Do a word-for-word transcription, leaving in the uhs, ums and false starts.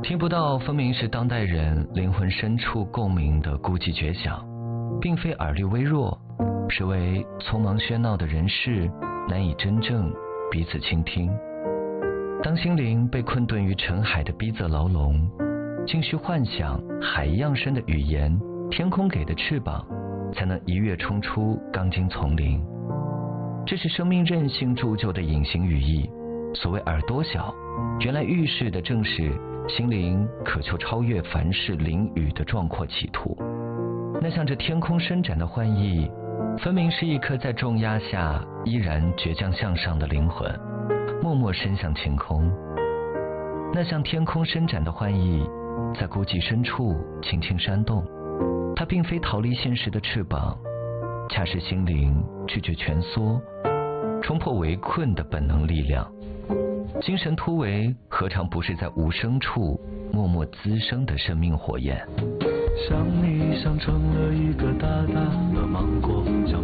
听不到分明是当代人灵魂深处共鸣的孤寂绝响，并非耳力微弱，是为匆忙喧闹的人世难以真正彼此倾听。当心灵被困顿于尘海的逼仄牢笼，竟需幻想海一样深的语言，天空给的翅膀，才能一跃冲出钢筋丛林。这是生命韧性铸就的隐形语义。所谓耳朵小，原来预示的正是心灵渴求超越凡世凌雨的壮阔企图。那向着天空伸展的幻意，分明是一颗在重压下依然倔强向上的灵魂，默默伸向晴空。那向天空伸展的幻意，在孤寂深处轻轻扇动，它并非逃离现实的翅膀，恰是心灵拒绝蜷缩，冲破围困的本能力量。精神突围何尝不是在无声处默默滋生的生命火焰？ 想你像成了一个大大的芒果，像